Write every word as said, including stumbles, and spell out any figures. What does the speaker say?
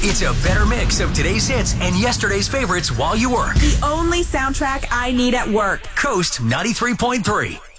It's a better mix of today's hits and yesterday's favorites while you work. The only soundtrack I need at work. Coast ninety-three point three.